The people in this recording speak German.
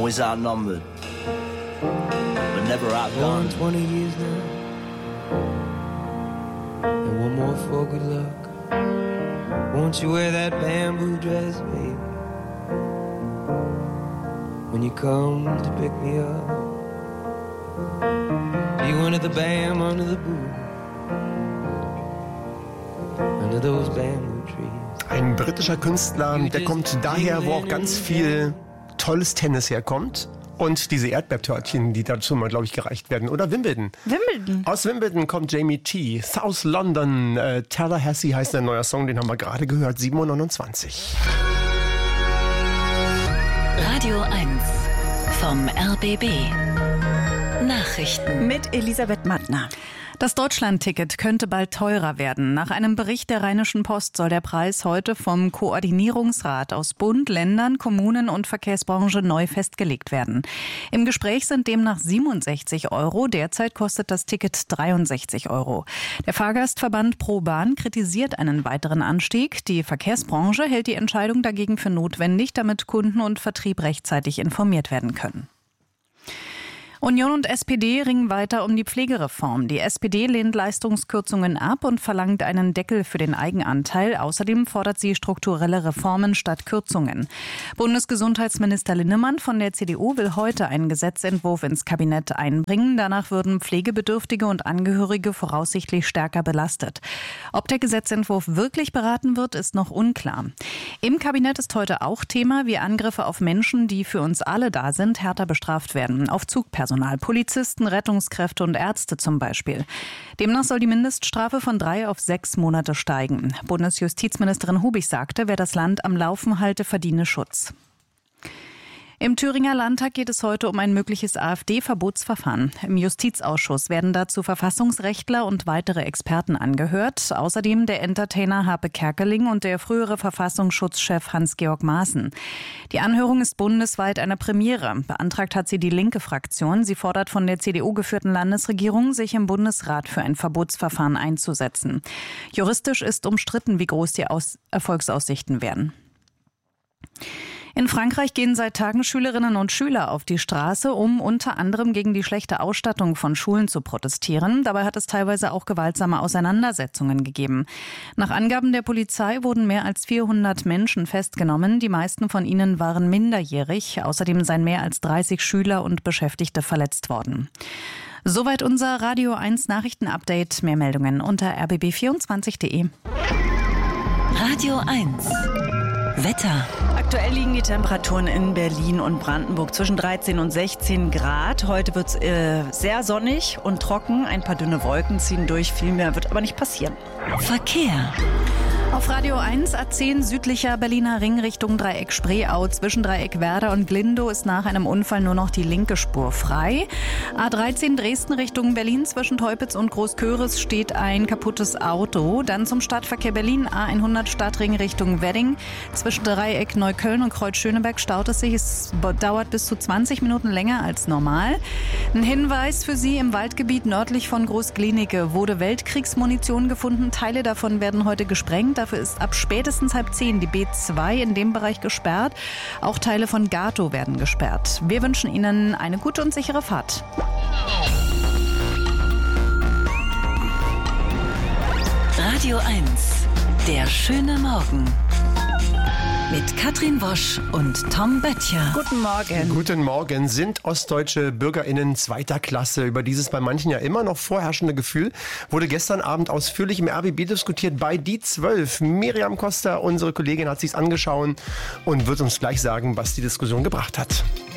always outnumbered, but never outgunned. 20 years now, and one more for good luck. Won't you wear that bamboo dress, baby, when you come to pick me up? Be under the bam, under the boot, under those bamboo trees. Ein britischer Künstler, der kommt daher, wo auch ganz viel tolles Tennis herkommt. Und diese Erdbeertörtchen, die dazu mal, glaube ich, gereicht werden. Oder Wimbledon. Wimbledon. Aus Wimbledon kommt Jamie T. South London, Tallahassee heißt ein neuer Song, den haben wir gerade gehört, 7:29 Uhr. Radio 1 vom RBB. Nachrichten. Mit Elisabeth Mattner. Das Deutschland-Ticket könnte bald teurer werden. Nach einem Bericht der Rheinischen Post soll der Preis heute vom Koordinierungsrat aus Bund, Ländern, Kommunen und Verkehrsbranche neu festgelegt werden. Im Gespräch sind demnach 67 €. Derzeit kostet das Ticket 63 €. Der Fahrgastverband ProBahn kritisiert einen weiteren Anstieg. Die Verkehrsbranche hält die Entscheidung dagegen für notwendig, damit Kunden und Vertrieb rechtzeitig informiert werden können. Union und SPD ringen weiter um die Pflegereform. Die SPD lehnt Leistungskürzungen ab und verlangt einen Deckel für den Eigenanteil. Außerdem fordert sie strukturelle Reformen statt Kürzungen. Bundesgesundheitsminister Linnemann von der CDU will heute einen Gesetzentwurf ins Kabinett einbringen. Danach würden Pflegebedürftige und Angehörige voraussichtlich stärker belastet. Ob der Gesetzentwurf wirklich beraten wird, ist noch unklar. Im Kabinett ist heute auch Thema, wie Angriffe auf Menschen, die für uns alle da sind, härter bestraft werden. Auf Zugpersonal, Polizisten, Rettungskräfte und Ärzte zum Beispiel. Demnach soll die Mindeststrafe von 3 auf 6 Monate steigen. Bundesjustizministerin Hubig sagte, wer das Land am Laufen halte, verdiene Schutz. Im Thüringer Landtag geht es heute um ein mögliches AfD-Verbotsverfahren. Im Justizausschuss werden dazu Verfassungsrechtler und weitere Experten angehört. Außerdem der Entertainer Harpe Kerkeling und der frühere Verfassungsschutzchef Hans-Georg Maaßen. Die Anhörung ist bundesweit eine Premiere. Beantragt hat sie die linke Fraktion. Sie fordert von der CDU geführten Landesregierung, sich im Bundesrat für ein Verbotsverfahren einzusetzen. Juristisch ist umstritten, wie groß die Erfolgsaussichten werden. In Frankreich gehen seit Tagen Schülerinnen und Schüler auf die Straße, um unter anderem gegen die schlechte Ausstattung von Schulen zu protestieren. Dabei hat es teilweise auch gewaltsame Auseinandersetzungen gegeben. Nach Angaben der Polizei wurden mehr als 400 Menschen festgenommen. Die meisten von ihnen waren minderjährig. Außerdem seien mehr als 30 Schüler und Beschäftigte verletzt worden. Soweit unser Radio 1 Nachrichtenupdate. Mehr Meldungen unter rbb24.de. Radio 1 Wetter. Aktuell liegen die Temperaturen in Berlin und Brandenburg zwischen 13 und 16 Grad. Heute wird es sehr sonnig und trocken. Ein paar dünne Wolken ziehen durch. Viel mehr wird aber nicht passieren. Verkehr. Auf Radio 1 A10 südlicher Berliner Ring Richtung Dreieck Spreeau. Zwischen Dreieck Werder und Glindow ist nach einem Unfall nur noch die linke Spur frei. A13 Dresden Richtung Berlin zwischen Teupitz und Großköris steht ein kaputtes Auto. Dann zum Stadtverkehr Berlin A100 Stadtring Richtung Wedding. Zwischen Dreieck Neukölln und Kreuz Schöneberg staut es sich. Es dauert bis zu 20 Minuten länger als normal. Ein Hinweis für Sie: im Waldgebiet nördlich von Großglienicke wurde Weltkriegsmunition gefunden. Teile davon werden heute gesprengt. Dafür ist ab spätestens 9:30 die B2 in dem Bereich gesperrt. Auch Teile von Gato werden gesperrt. Wir wünschen Ihnen eine gute und sichere Fahrt. Radio 1, der schöne Morgen. Mit Katrin Wosch und Tom Böttcher. Guten Morgen. Guten Morgen. Sind ostdeutsche BürgerInnen zweiter Klasse? Über dieses bei manchen ja immer noch vorherrschende Gefühl wurde gestern Abend ausführlich im RBB diskutiert bei Die 12. Miriam Costa, unsere Kollegin, hat sich's angeschaut und wird uns gleich sagen, was die Diskussion gebracht hat.